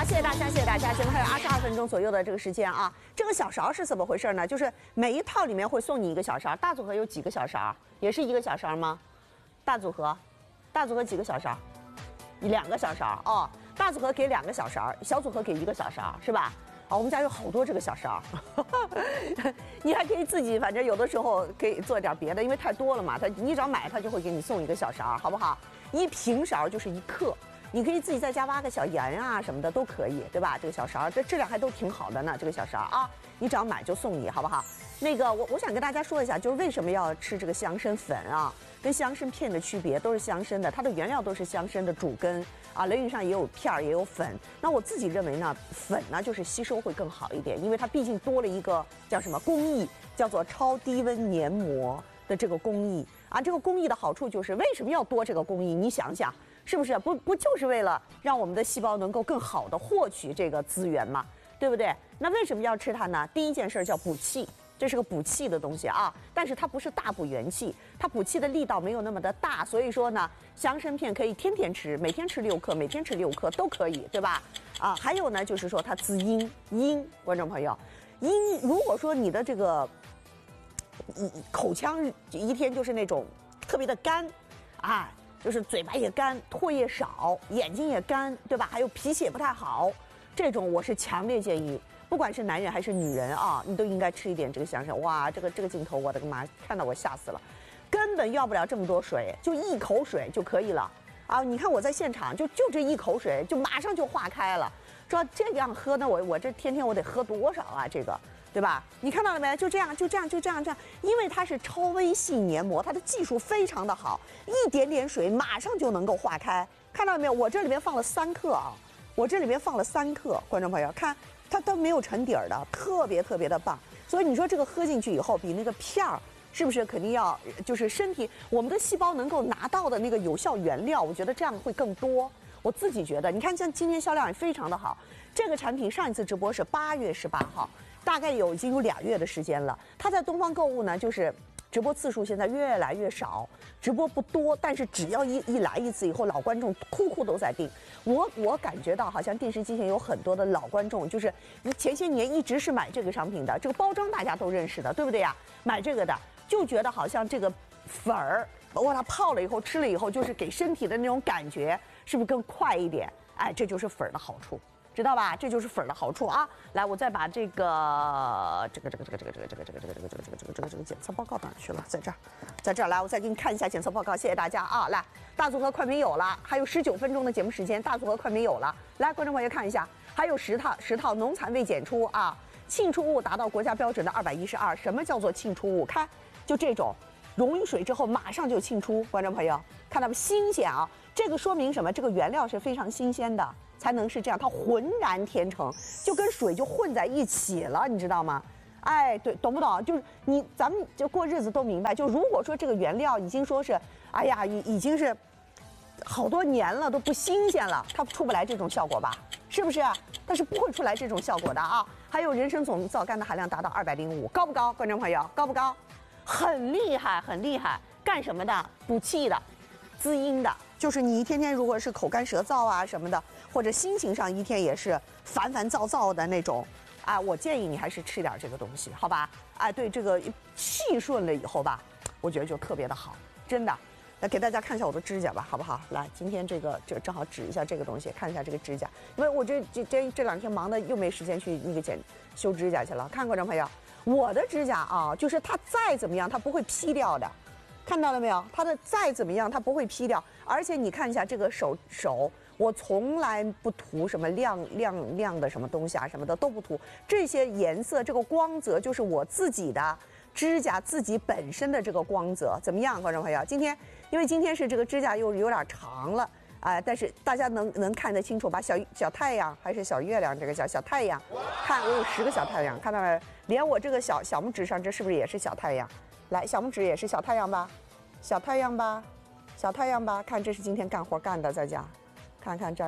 好，谢谢大家，谢谢大家。节目还有22分钟左右的这个时间啊。这个小勺是怎么回事呢？就是每一套里面会送你一个小勺。大组合有几个小勺？也是一个小勺吗？大组合几个小勺？2个小勺哦。大组合给2个小勺，小组合给1个小勺，是吧？好，我们家有好多这个小勺，你还可以自己，反正有的时候可以做点别的，因为太多了嘛。你只要买，它就会给你送一个小勺，好不好？1平勺就是1克。你可以自己在家挖个小盐啊什么的都可以，对吧？这个小勺，这质量还都挺好的呢。这个小勺啊，你只要买就送你，好不好？那个我想跟大家说一下，就是为什么要吃这个香参粉啊？跟香参片的区别，都是香参的，它的原料都是香参的主根啊。雷云上也有片儿，也有粉。那我自己认为呢，粉呢就是吸收会更好一点，因为它毕竟多了一个叫什么工艺，叫做超低温研磨的这个工艺啊。这个工艺的好处就是为什么要多这个工艺？你想想。是不是不就是为了让我们的细胞能够更好的获取这个资源嘛，对不对？那为什么要吃它呢？第一件事叫补气，这是个补气的东西啊，但是它不是大补元气，它补气的力道没有那么的大，所以说呢，香参片可以天天吃，每天吃6克，每天吃6克都可以，对吧？啊，还有呢，就是说它滋阴，观众朋友，如果说你的这个口腔一天就是那种特别的干，啊。就是嘴巴也干，唾液少，眼睛也干，对吧？还有脾气也不太好，这种我是强烈建议，不管是男人还是女人啊，你都应该吃一点这个香参。哇，这个镜头，我的个妈，看到我吓死了，根本要不了这么多水，就1口水就可以了啊！你看我在现场，就这1口水，就马上就化开了。说这样喝呢，我这天天我得喝多少啊？这个。对吧？你看到了没？就这样，因为它是超微细黏膜，它的技术非常的好，一点点水马上就能够化开。看到了没有？我这里面放了3克啊，观众朋友看，它都没有沉底儿的，特别的棒。所以你说这个喝进去以后，比那个片儿是不是肯定要就是身体我们的细胞能够拿到的那个有效原料，我觉得这样会更多。我自己觉得，你看像今天销量也非常的好，这个产品上一次直播是8月18号。大概已经有2月的时间了。它在东方购物呢，就是直播次数现在越来越少，直播不多，但是只要一来一次以后，老观众哭都在订。我感觉到好像电视机前有很多的老观众，就是前些年一直是买这个商品的，这个包装大家都认识的，对不对呀？买这个的就觉得好像这个粉儿，哇，它泡了以后吃了以后，就是给身体的那种感觉，是不是更快一点？哎，这就是粉儿的好处。知道吧？这就是粉的好处啊！来，我再把这个检测报告哪去了？在这儿来，我再给你看一下检测报告，谢谢大家啊！来，大组合快没有了，还有19分钟的节目时间，大组合快没有了。来，观众朋友看一下，还有10套农残未检出啊，沁出物达到国家标准的212。什么叫做沁出物？看，就这种溶于水之后马上就沁出，观众朋友看到没？新鲜啊！这个说明什么？这个原料是非常新鲜的。才能是这样，它浑然天成，就跟水就混在一起了，你知道吗？哎，对，懂不懂？就是咱们就过日子都明白。就如果说这个原料已经说是，哎呀，已经是好多年了都不新鲜了，它出不来这种效果吧？是不是？它是不会出来这种效果的啊！还有人参总皂苷的含量达到205，高不高？观众朋友，高不高？很厉害，干什么的？补气的，滋阴的。就是你一天天如果是口干舌燥啊什么的，或者心情上一天也是烦躁的那种，啊，我建议你还是吃点这个东西，好吧？哎，对，这个气顺了以后吧，我觉得就特别的好，真的。来给大家看一下我的指甲吧，好不好？来，今天这正好指一下这个东西，看一下这个指甲，因为我这2天忙的又没时间去那个修指甲去了。看观众朋友，我的指甲啊，就是它再怎么样，它不会劈掉的。看到了没有？它的再怎么样，它不会劈掉。而且你看一下这个手，我从来不涂什么亮的什么东西啊，什么的都不涂。这些颜色，这个光泽就是我自己的指甲自己本身的这个光泽，怎么样，观众朋友？因为今天是这个指甲又有点长了啊，但是大家能看得清楚吧？小太阳还是小月亮？这个叫小太阳。看我有10个小太阳，看到没？连我这个小拇指上，这是不是也是小太阳？来，小拇指也是小太阳吧，小太阳吧，看这是今天干活干的，在家，看这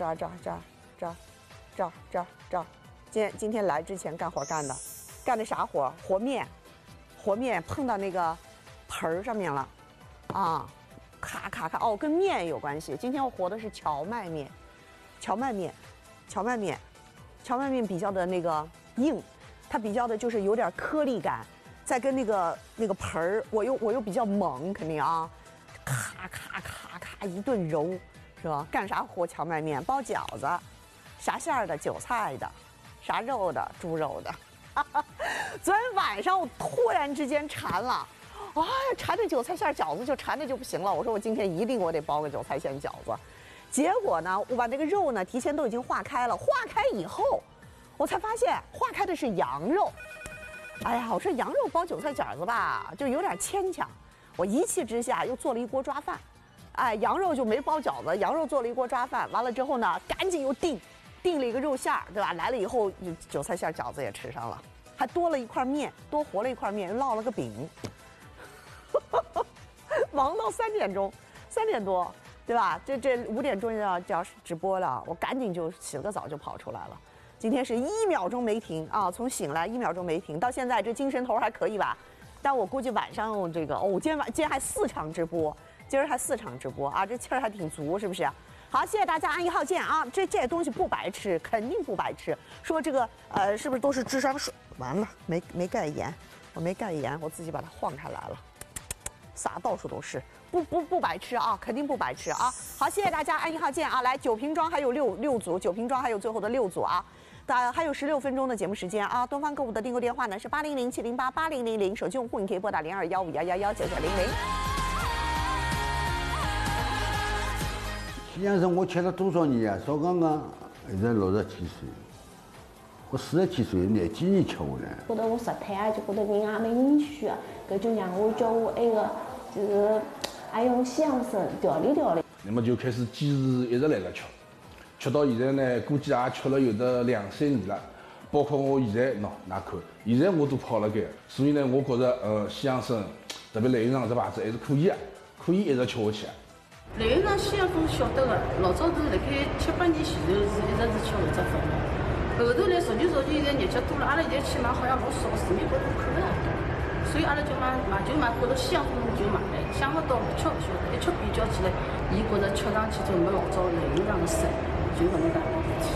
今天来之前干活干的啥活？和面碰到那个盆儿上面了，啊，咔，哦，跟面有关系。今天我和的是荞麦面， 荞麦面，荞麦面比较的那个硬，它比较的就是有点颗粒感，再跟那个盆儿，我又比较猛，肯定啊，咔咔咔咔一顿揉，是吧？干啥活？荞麦面包饺子，啥馅儿的？韭菜的，啥肉的？猪肉的。昨天晚上我突然之间馋了。哎呀，馋的韭菜馅饺子就馋的就不行了。我说我今天一定我得包个韭菜馅饺子。结果呢，我把那个肉呢提前都已经化开了。化开以后，我才发现化开的是羊肉。哎呀，我说羊肉包韭菜饺子吧，就有点牵强。我一气之下又做了一锅抓饭。哎，羊肉就没包饺子，羊肉做了一锅抓饭。完了之后呢，赶紧又订了一个肉馅儿，对吧？来了以后，韭菜馅饺子也吃上了，还多了一块面，多和了一块面，又烙了个饼。忙到3点钟，3点多，对吧？这5点钟要直播了，我赶紧就洗了个澡就跑出来了。今天是1秒钟没停啊，从醒来1秒钟没停，到现在这精神头还可以吧？但我估计晚上这个今天还4场直播，今儿还4场直播啊，这气儿还挺足，是不是？好，谢谢大家，安1号见啊！这东西不白吃，肯定不白吃。说这个是不是都是智商税？完了，没盖严，我没盖严，我自己把它晃开来了。撒到处都是，不白吃啊，肯定不白吃啊！好，谢谢大家，安1号见啊！来，9瓶装还有六组，9瓶装还有最后的6组啊！还有16分钟的节目时间啊！东方购物的订购电话呢是800-708-8000，手机用户你可以拨打0215111990。 西洋参我吃了多少年啊？少刚刚现在67岁，我47岁廿几年吃下来。 觉得我实态啊，就觉得人也蛮隐虚啊，搿就让我叫我那个就是还用西洋参调理调理。 那么就开始坚持一直来了吃到现在呢，估计也吃了有得2、3年了。包括我现在喏，㑚看，现在我都跑了该，所以呢，我觉着西洋参，特别蓝云上这牌子还是可以啊，可以一直吃下去啊。 蓝云上西洋参晓得个，老早是辣盖7、8年前头是一直是吃搿只粉的，后头来逐渐现在日脚多了，阿拉现在去买好像老少，市面高头看勿大到，所以阿拉就买，觉着西洋参就买来，想勿到吃勿晓得，一吃比较起来，伊觉着吃上去就没老早蓝云上的酸，就搿能介回事体。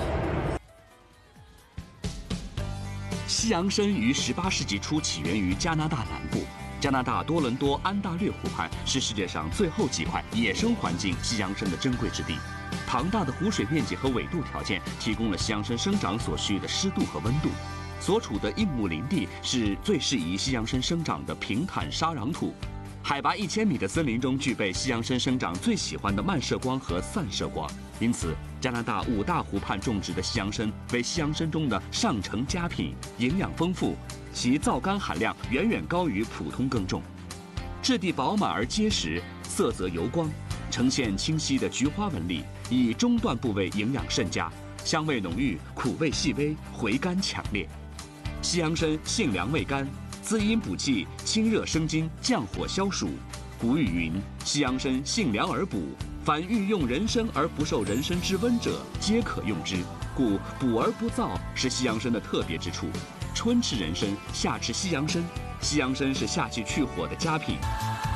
西洋参于18世纪初起源于加拿大南部。加拿大多伦多安大略湖畔是世界上最后几块野生环境西洋参的珍贵之地。庞大的湖水面积和纬度条件提供了西洋参生长所需的湿度和温度。所处的硬木林地是最适宜西洋参生长的平坦沙壤土。海拔1000米的森林中具备西洋参生长最喜欢的漫射光和散射光，因此加拿大5大湖畔种植的西洋参为西洋参中的上乘佳品，营养丰富，其皂苷含量远远高于普通耕种。质地饱满而结实，色泽油光，呈现清晰的菊花纹理，以中段部位营养甚佳，香味浓郁，苦味细微，回甘强烈。西洋参性凉味甘，滋阴补气，清热生津，降火消暑。古语云：“西洋参性凉而补，凡欲用人参而不受人参之温者，皆可用之。故补而不燥是西洋参的特别之处。春吃人参，夏吃西洋参，西洋参是夏季去火的佳品。